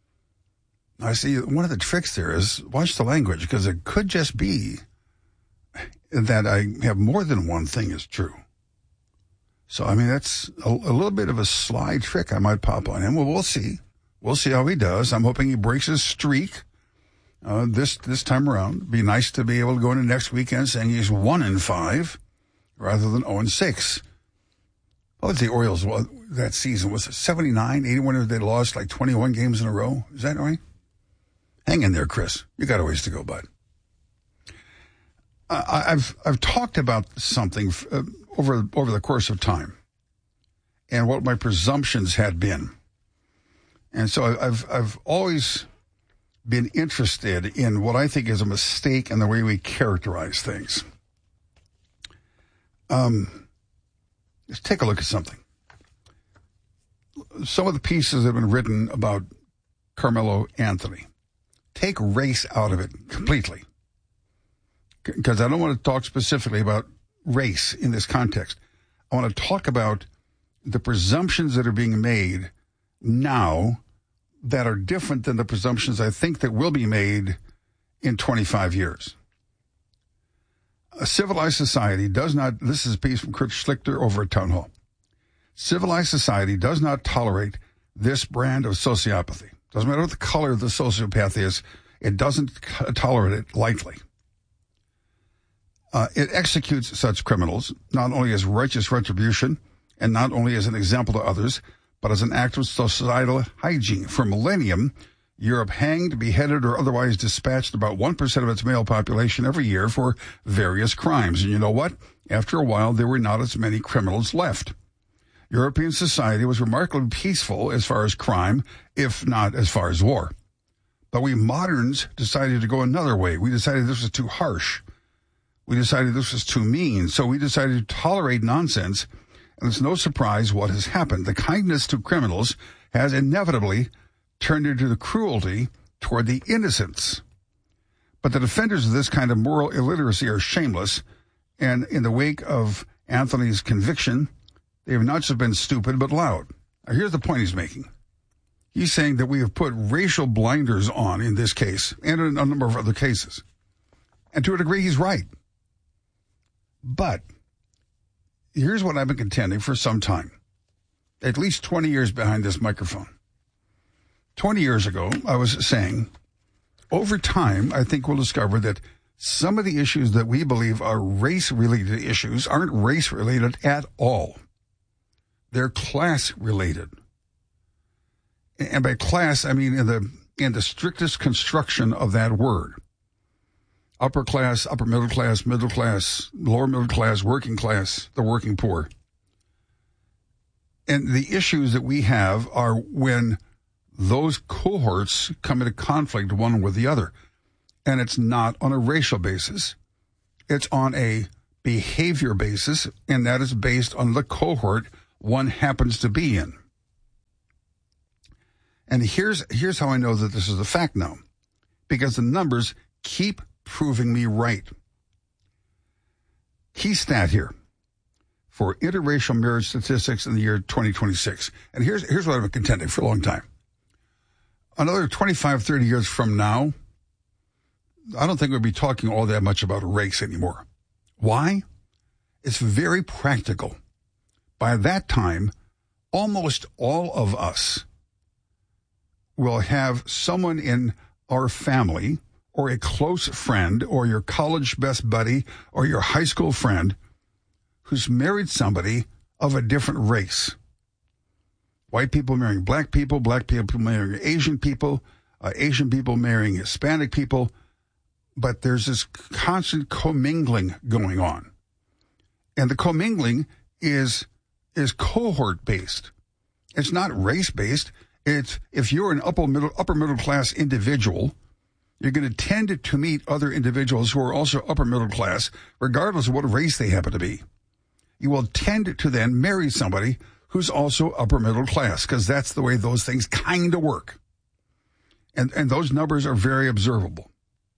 I see one of the tricks there is watch the language, because it could just be that I have more than one thing is true. So, I mean, that's a, a little bit of a sly trick I might pop on him. Well, we'll see. We'll see how he does. I'm hoping he breaks his streak uh, this this time around. It'd be nice to be able to go into next weekend saying he's one and five rather than oh and six. What was the Orioles well, that season? Was it seventy-nine, eighty-one? They lost like twenty-one games in a row. Is that right? Hang in there, Chris. You got a ways to go, bud. Uh, I've I've talked about something uh, over over the course of time, and what my presumptions had been, and so I've I've always been interested in what I think is a mistake in the way we characterize things. Um, let's take a look at something. Some of the pieces have been written about Carmelo Anthony. Take race out of it completely, because I don't want to talk specifically about race in this context. I want to talk about the presumptions that are being made now that are different than the presumptions I think that will be made in twenty-five years. A civilized society does not, this is a piece from Kurt Schlichter over at Town Hall. Civilized society does not tolerate this brand of sociopathy. Doesn't matter what the color of the sociopath is, it doesn't tolerate it lightly. Uh, it executes such criminals not only as righteous retribution and not only as an example to others, but as an act of societal hygiene. For millennium, Europe hanged, beheaded, or otherwise dispatched about one percent of its male population every year for various crimes. And you know what? After a while, there were not as many criminals left. European society was remarkably peaceful as far as crime, if not as far as war. But we moderns decided to go another way. We decided this was too harsh. We decided this was too mean. So we decided to tolerate nonsense. And it's no surprise what has happened. The kindness to criminals has inevitably turned into the cruelty toward the innocents. But the defenders of this kind of moral illiteracy are shameless. And in the wake of Anthony's conviction, they have not just been stupid, but loud. Now, here's the point he's making. He's saying that we have put racial blinders on in this case and in a number of other cases. And to a degree, he's right. But here's what I've been contending for some time, at least twenty years behind this microphone. twenty years ago, I was saying, over time, I think we'll discover that some of the issues that we believe are race-related issues aren't race-related at all. They're class-related. And by class, I mean in the in the strictest construction of that word. Upper class, upper middle class, middle class, lower middle class, working class, the working poor. And the issues that we have are when those cohorts come into conflict one with the other. And it's not on a racial basis. It's on a behavior basis, and that is based on the cohort one happens to be in. And here's here's how I know that this is a fact now. Because the numbers keep proving me right. Key stat here for interracial marriage statistics in the year twenty twenty-six. And here's here's what I've been contending for a long time. Another twenty-five, thirty years from now, I don't think we'll be talking all that much about race anymore. Why? It's very practical. By that time, almost all of us will have someone in our family or a close friend or your college best buddy or your high school friend who's married somebody of a different race. White people marrying black people, black people marrying Asian people, uh, Asian people marrying Hispanic people. But there's this constant commingling going on. And the commingling is is cohort-based. It's not race-based. It's if you're an upper middle upper middle class individual, you're going to tend to meet other individuals who are also upper middle class, regardless of what race they happen to be. You will tend to then marry somebody who's also upper middle class, because that's the way those things kind of work. And and those numbers are very observable.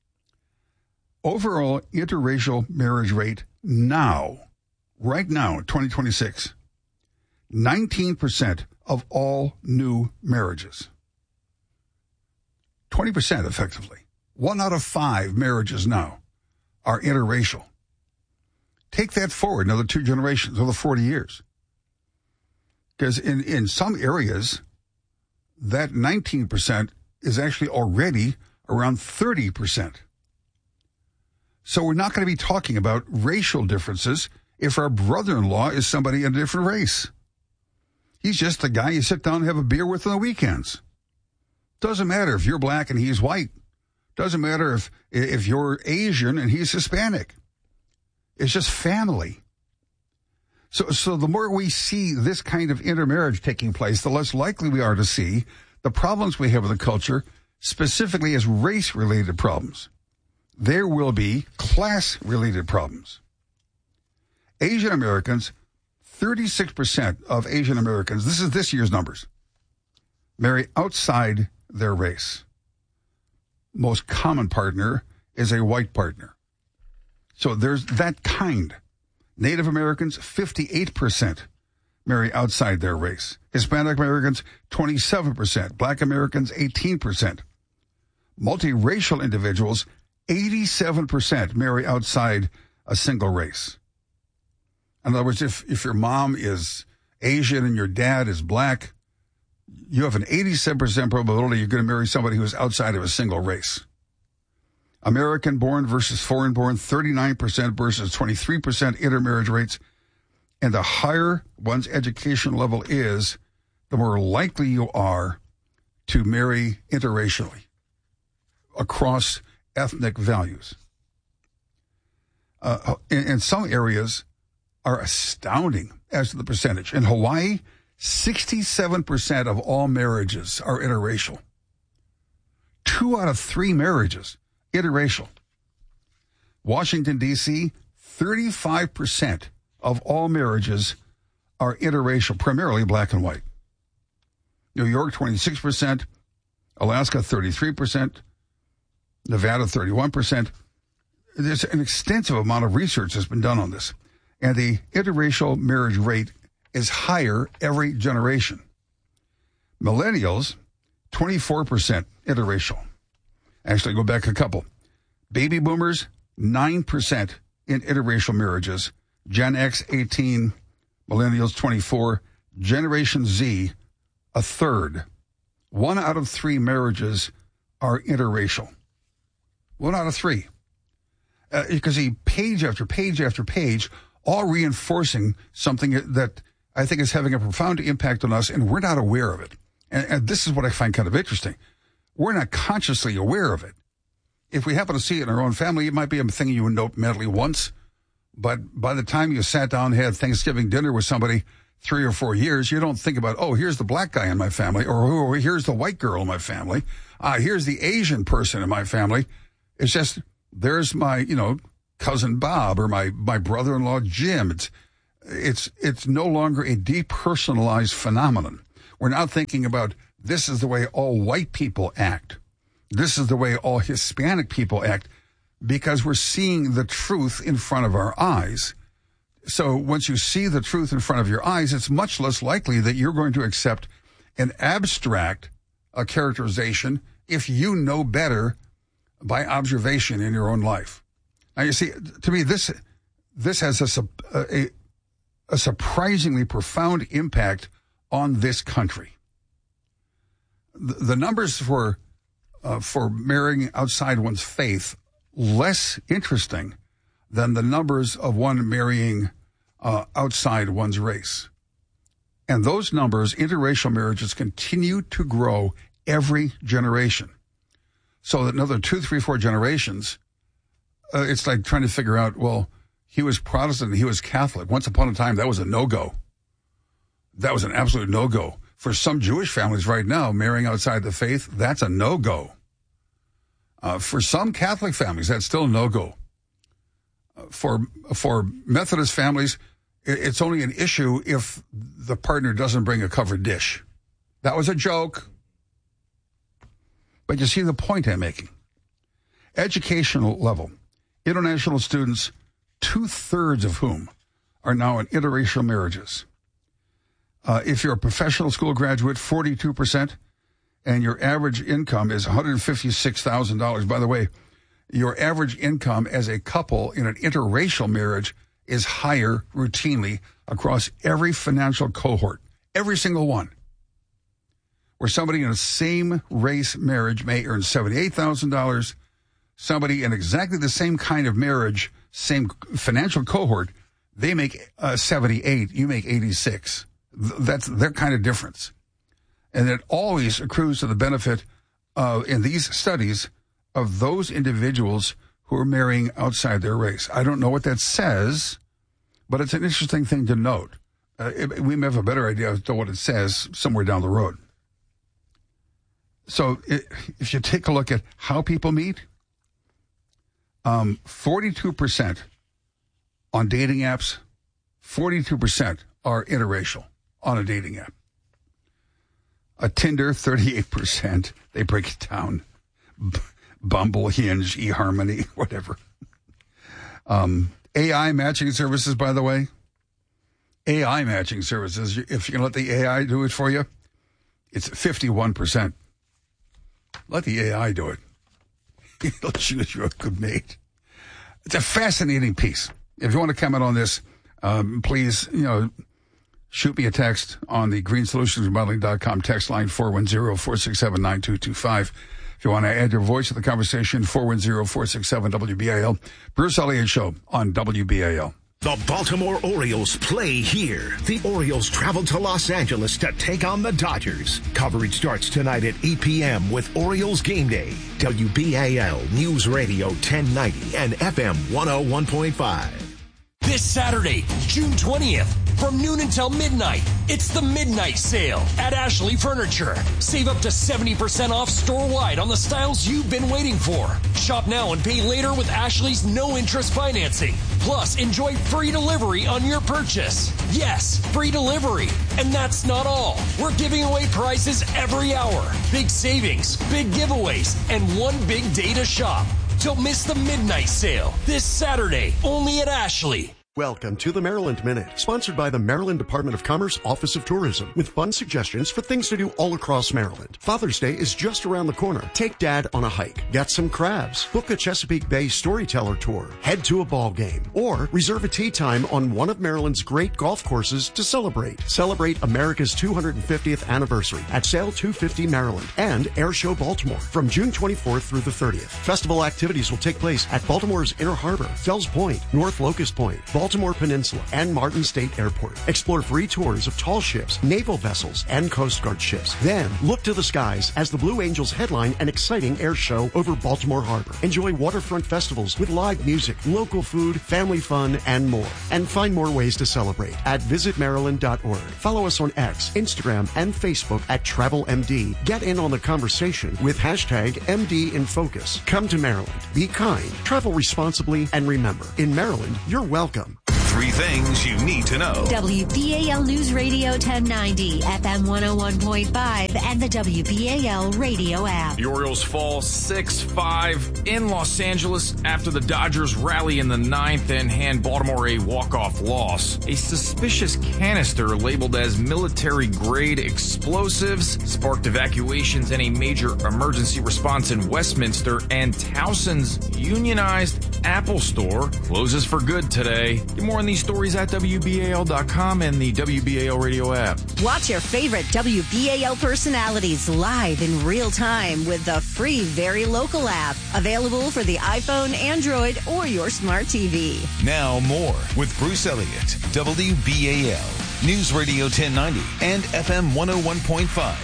Overall interracial marriage rate now, right now, twenty twenty-six, nineteen percent of all new marriages. twenty percent effectively. One out of five marriages now are interracial. Take that forward another two generations, another forty years. Because in, in some areas, that nineteen percent is actually already around thirty percent. So we're not going to be talking about racial differences if our brother-in-law is somebody in a different race. He's just the guy you sit down and have a beer with on the weekends. Doesn't matter if you're black and he's white. Doesn't matter if if you're Asian and he's Hispanic. It's just family. So, so the more we see this kind of intermarriage taking place, the less likely we are to see the problems we have with the culture, specifically as race-related problems. There will be class-related problems. Asian Americans, thirty-six percent of Asian Americans, this is this year's numbers, marry outside their race. Most common partner is a white partner. So there's that kind. Native Americans, fifty-eight percent marry outside their race. Hispanic Americans, twenty-seven percent. Black Americans, eighteen percent. Multiracial individuals, eighty-seven percent marry outside a single race. In other words, if, if your mom is Asian and your dad is black, you have an eighty-seven percent probability you're going to marry somebody who is outside of a single race. American-born versus foreign-born, thirty-nine percent versus twenty-three percent intermarriage rates. And the higher one's education level is, the more likely you are to marry interracially across ethnic values. Uh, in, in some areas are astounding as to the percentage. In Hawaii, sixty-seven percent of all marriages are interracial. Two out of three marriages, interracial. Washington, D C, thirty-five percent of all marriages are interracial, primarily black and white. New York, twenty-six percent. Alaska, thirty-three percent. Nevada, thirty-one percent. There's an extensive amount of research that's been done on this. And the interracial marriage rate is higher every generation. Millennials, twenty-four percent interracial. Actually, go back a couple. Baby boomers, nine percent in interracial marriages. Gen X, eighteen. Millennials, twenty-four. Generation Z, a third. One out of three marriages are interracial. One out of three. Uh, you can see page after page after page, all reinforcing something that I think is having a profound impact on us, and we're not aware of it. And, and this is what I find kind of interesting. We're not consciously aware of it. If we happen to see it in our own family, it might be a thing you would note mentally once, but by the time you sat down and had Thanksgiving dinner with somebody three or four years, you don't think about, oh, here's the black guy in my family, or oh, here's the white girl in my family, uh, here's the Asian person in my family. It's just, there's my, you know, cousin Bob or my, my brother-in-law Jim. It's, it's, it's no longer a depersonalized phenomenon. We're now thinking about, this is the way all white people act. This is the way all Hispanic people act, because we're seeing the truth in front of our eyes. So once you see the truth in front of your eyes, it's much less likely that you're going to accept an abstract uh, characterization if you know better by observation in your own life. Now, you see, to me, this this has a, a, a surprisingly profound impact on this country. The, the numbers for uh, for marrying outside one's faith less interesting than the numbers of one marrying uh, outside one's race. And those numbers, interracial marriages, continue to grow every generation. So that another two, three, four generations, uh, it's like trying to figure out, well, he was Protestant, he was Catholic. Once upon a time, that was a no-go. That was an absolute no-go. For some Jewish families right now, marrying outside the faith, that's a no-go. Uh, for some Catholic families, that's still a no-go. Uh, for for Methodist families, it, it's only an issue if the partner doesn't bring a covered dish. That was a joke. But you see the point I'm making. Educational level, international students, two-thirds of whom are now in interracial marriages. Uh, if you're a professional school graduate, forty-two percent, and your average income is one hundred fifty-six thousand dollars. By the way, your average income as a couple in an interracial marriage is higher routinely across every financial cohort, every single one. Where somebody in a same race marriage may earn seventy-eight thousand dollars, somebody in exactly the same kind of marriage, same financial cohort, they make uh, seventy-eight, you make eighty-six. That's their kind of difference. And it always accrues to the benefit, uh, in these studies, of those individuals who are marrying outside their race. I don't know what that says, but it's an interesting thing to note. Uh, it, we may have a better idea as to what it says somewhere down the road. So it, if you take a look at how people meet, um, forty-two percent on dating apps, forty-two percent are interracial on a dating app. A Tinder, thirty-eight percent. They break it down. B- Bumble, Hinge, eHarmony, whatever. Um, A I matching services, by the way. A I matching services, if you can let the A I do it for you, it's fifty-one percent. Let the A I do it. It'll choose you a good mate. It's a fascinating piece. If you want to comment on this, um, please, you know, shoot me a text on the green solutions remodeling dot com text line four one zero, four six seven, nine two two five. If you want to add your voice to the conversation, four one zero, four six seven, W B A L. Bruce Elliott Show on W B A L. The Baltimore Orioles play here. The Orioles travel to Los Angeles to take on the Dodgers. Coverage starts tonight at eight p.m. with Orioles Game Day. W B A L News Radio ten ninety and F M one oh one point five. This Saturday, June twentieth, from noon until midnight, it's the Midnight Sale at Ashley Furniture. Save up to seventy percent off store-wide on the styles you've been waiting for. Shop now and pay later with Ashley's no-interest financing. Plus, enjoy free delivery on your purchase. Yes, free delivery. And that's not all. We're giving away prizes every hour. Big savings, big giveaways, and one big day to shop. Don't miss the Midnight Sale this Saturday, only at Ashley. Welcome to the Maryland Minute, sponsored by the Maryland Department of Commerce Office of Tourism, with fun suggestions for things to do all across Maryland. Father's Day is just around the corner. Take Dad on a hike, get some crabs, book a Chesapeake Bay storyteller tour, head to a ball game, or reserve a tee time on one of Maryland's great golf courses to celebrate. Celebrate America's two hundred fiftieth anniversary at Sail two fifty Maryland and Air Show Baltimore from June twenty-fourth through the thirtieth. Festival activities will take place at Baltimore's Inner Harbor, Fells Point, North Locust Point, Baltimore Peninsula, and Martin State Airport. Explore free tours of tall ships, naval vessels, and Coast Guard ships. Then, look to the skies as the Blue Angels headline an exciting air show over Baltimore Harbor. Enjoy waterfront festivals with live music, local food, family fun, and more. And find more ways to celebrate at visit maryland dot org. Follow us on X, Instagram, and Facebook at Travel M D. Get in on the conversation with hashtag M D in Focus. Come to Maryland. Be kind, travel responsibly, and remember, in Maryland, you're welcome. Three things you need to know. W B A L News Radio ten ninety, F M one oh one point five, and the W B A L radio app. The Orioles fall six five in Los Angeles after the Dodgers rally in the ninth and hand Baltimore a walk-off loss. A suspicious canister labeled as military-grade explosives sparked evacuations and a major emergency response in Westminster, and Towson's unionized Apple store closes for good today. Get more on these stories at W B A L dot com and the W B A L radio app. Watch your favorite W B A L personalities live in real time with the free Very Local app. Available for the iPhone, Android, or your smart T V. Now more with Bruce Elliott, W B A L, News Radio ten ninety, and F M one oh one point five.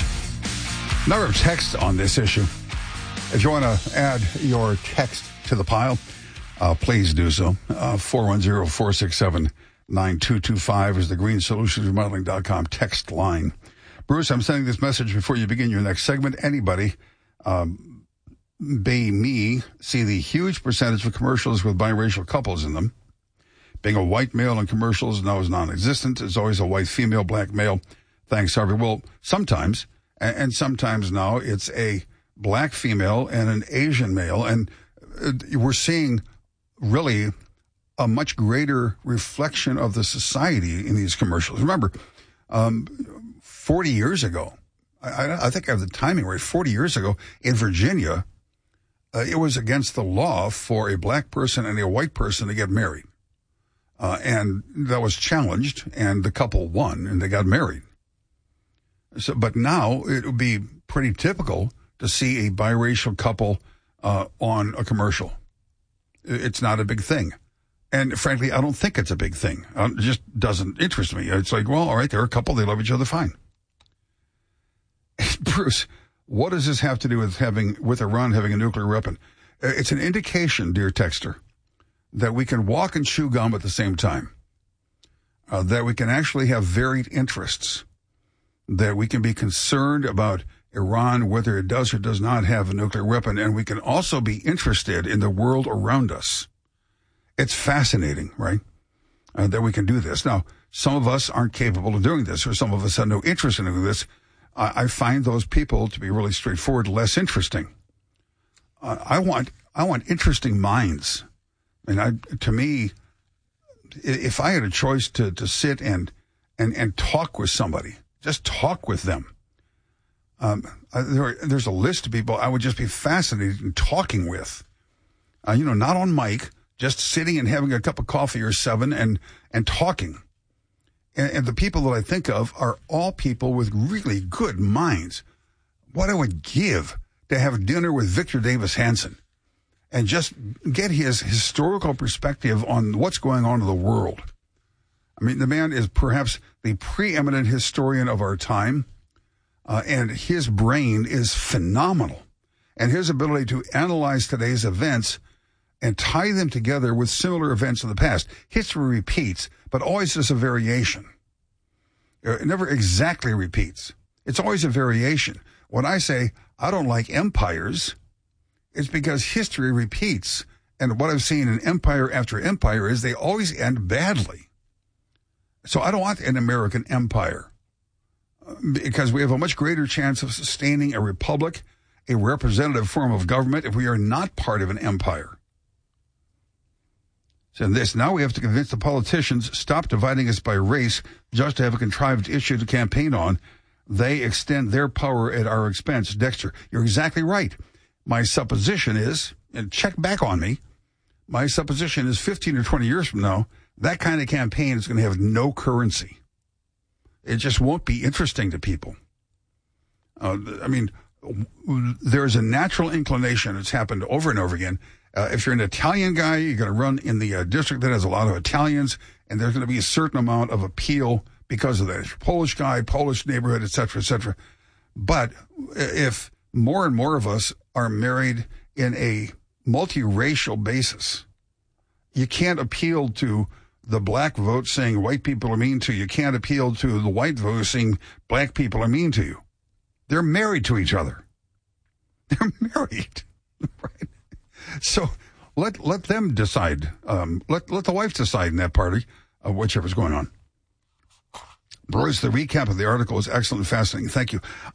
Number of texts on this issue. If you want to add your text to the pile, Uh, please do so. Uh, four one zero, four six seven, nine two two five is the green solutions remodeling dot com text line. Bruce, I'm sending this message before you begin your next segment. Anybody, um, be me, see the huge percentage of commercials with biracial couples in them. Being a white male in commercials now is non-existent. It's always a white female, black male. Thanks, Harvey. Well, sometimes, and, and sometimes now it's a black female and an Asian male. And uh, we're seeing really a much greater reflection of the society in these commercials. Remember, um, forty years ago, I, I think I have the timing right, forty years ago in Virginia, uh, it was against the law for a black person and a white person to get married. Uh, and that was challenged, and the couple won, and they got married. So, but now it would be pretty typical to see a biracial couple uh, on a commercial. It's not a big thing. And frankly, I don't think it's a big thing. It just doesn't interest me. It's like, well, all right, they're a couple. They love each other fine. Bruce, what does this have to do with having, with Iran having a nuclear weapon? It's an indication, dear texter, that we can walk and chew gum at the same time. Uh, that we can actually have varied interests. That we can be concerned about Iran, whether it does or does not have a nuclear weapon, and we can also be interested in the world around us. It's fascinating, right, uh, that we can do this. Now, some of us aren't capable of doing this, or some of us have no interest in doing this. I, I find those people to be really straightforward, less interesting. Uh, I want I want interesting minds. I mean, I, to me, if I had a choice to, to sit and, and, and talk with somebody, just talk with them, Um, there, there's a list of people I would just be fascinated in talking with. Uh, you know, not on mic, just sitting and having a cup of coffee or seven and, and talking. And, and the people that I think of are all people with really good minds. What I would give to have dinner with Victor Davis Hanson and just get his historical perspective on what's going on in the world. I mean, the man is perhaps the preeminent historian of our time. Uh, and his brain is phenomenal. And his ability to analyze today's events and tie them together with similar events in the past. History repeats, but always is a variation. It never exactly repeats. It's always a variation. When I say I don't like empires, it's because history repeats. And what I've seen in empire after empire is they always end badly. So I don't want an American empire. Because we have a much greater chance of sustaining a republic, a representative form of government, if we are not part of an empire. And this, now we have to convince the politicians, stop dividing us by race just to have a contrived issue to campaign on. They extend their power at our expense. Dexter, you're exactly right. My supposition is, and check back on me, my supposition is fifteen or twenty years from now, that kind of campaign is going to have no currency. It just won't be interesting to people. Uh, I mean, there's a natural inclination. It's happened over and over again. Uh, if you're an Italian guy, you're going to run in the uh, district that has a lot of Italians, and there's going to be a certain amount of appeal because of that. If you're a Polish guy, Polish neighborhood, et cetera, et cetera. But if more and more of us are married in a multiracial basis, you can't appeal to the black vote saying white people are mean to you. You can't appeal to the white vote saying black people are mean to you. They're married to each other. They're married, right? So let let them decide. Um, let let the wife decide in that party, uh, whichever's going on. Bruce, the recap of the article is excellent and fascinating. Thank you.